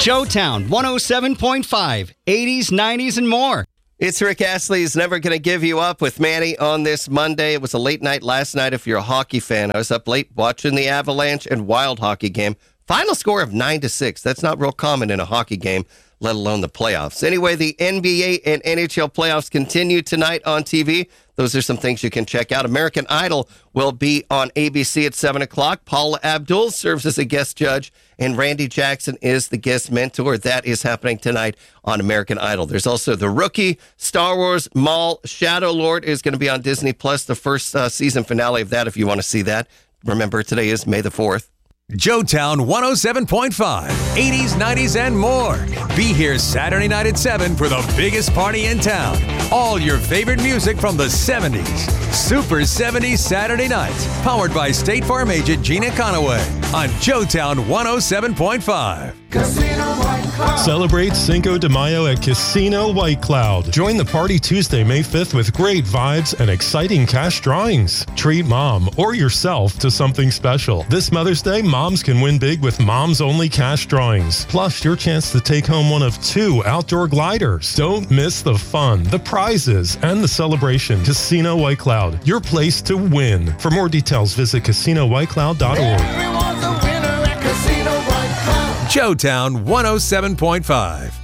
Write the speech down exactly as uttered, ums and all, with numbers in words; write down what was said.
Joetown one oh seven point five, eighties, nineties, and more. It's Rick Astley's Never Gonna Give You Up with Manny on this Monday. It was a late night last night if you're a hockey fan. I was up late watching the Avalanche and Wild hockey game. Final score of nine to six. That's not real common in a hockey game, let alone the playoffs. Anyway, the N B A and N H L playoffs continue tonight on T V. Those are some things you can check out. American Idol will be on A B C at seven o'clock. Paula Abdul serves as a guest judge, and Randy Jackson is the guest mentor. That is happening tonight on American Idol. There's also The Rookie, Star Wars, Maul, Shadow Lord is going to be on Disney Plus, the first uh, season finale of that if you want to see that. Remember, today is May the fourth. Joetown one oh seven point five, eighties, nineties, and more. Be here Saturday night at seven for the biggest party in town. All your favorite music from the seventies. Super seventies Saturday nights. Powered by State Farm agent Gina Conaway on Joetown one oh seven point five. Casino White Cloud. Celebrate Cinco de Mayo at Casino White Cloud. Join the party Tuesday, May fifth with great vibes and exciting cash drawings. Treat mom or yourself to something special. This Mother's Day, moms can win big with Moms Only cash drawings. Plus, your chance to take home one of two outdoor gliders. Don't miss the fun, the prizes, and the celebration. Casino White Cloud, your place to win. For more details, visit casino white cloud dot org. Everyone's a winner at Casino White Cloud. Joetown one oh seven point five.